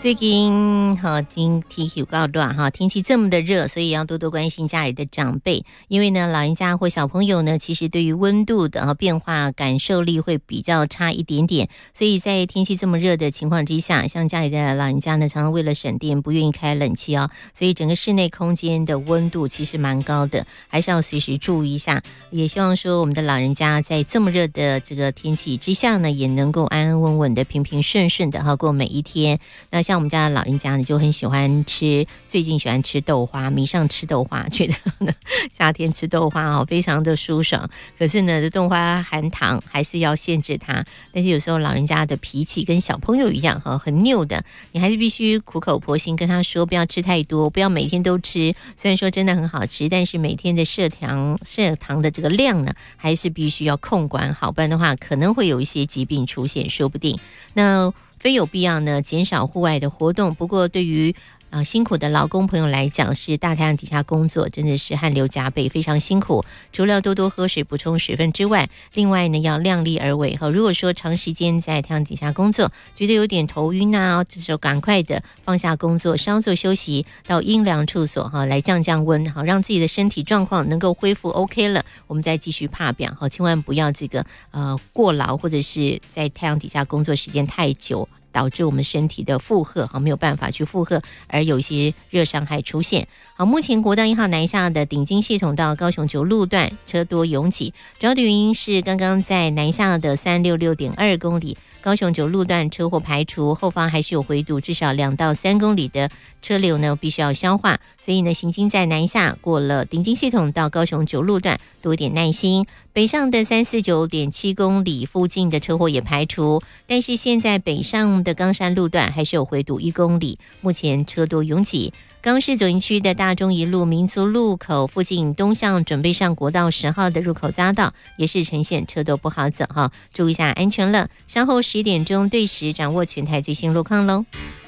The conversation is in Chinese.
最近天气有够热哈，天气这么的热，所以要多多关心家里的长辈，因为呢，老人家或小朋友呢，其实对于温度的变化感受力会比较差一点点，所以在天气这么热的情况之下，像家里的老人家呢，常常为了省电不愿意开冷气哦，所以整个室内空间的温度其实蛮高的，还是要随时注意一下。也希望说我们的老人家在这么热的这个天气之下呢，也能够安安稳稳的、平平顺顺的过每一天。那像我们家的老人家呢，就很喜欢吃，最近喜欢吃豆花，迷上吃豆花，觉得呢夏天吃豆花非常的舒爽。可是呢，豆花含糖，还是要限制它。但是有时候老人家的脾气跟小朋友一样很拗的，你还是必须苦口婆心跟他说，不要吃太多，不要每天都吃。虽然说真的很好吃，但是每天的摄糖的这个量呢，还是必须要控管好，不然的话可能会有一些疾病出现，说不定。那非有必要呢，减少户外的活动。不过对于辛苦的劳工朋友来讲，是大太阳底下工作，真的是汗流浃背，非常辛苦。除了多多喝水补充水分之外，另外呢要量力而为。如果说长时间在太阳底下工作，觉得有点头晕啊，这时候赶快的放下工作，稍作休息，到阴凉处所来降降温，让自己的身体状况能够恢复 OK 了，我们再继续爬表。千万不要这个过劳，或者是在太阳底下工作时间太久，导致我们身体的负荷没有办法去负荷，而有一些热伤害出现。好，目前国道1号南下的顶金系统到高雄9路段车多拥挤，主要的原因是刚刚在南下的366.2公里，高雄9路段车祸排除，后方还是有回堵，至少2到3公里的车流呢必须要消化，所以呢行经在南下过了顶金系统到高雄9路段多一点耐心。北上的349.7公里附近的车祸也排除，但是现在北上的冈山路段还是有回堵1公里，目前车多拥挤。高市左营区的大中一路民族路口附近东向准备上国道10号的入口匝道也是呈现车多不好走注意一下安全了。稍后11点钟对时掌握全台最新路况喽。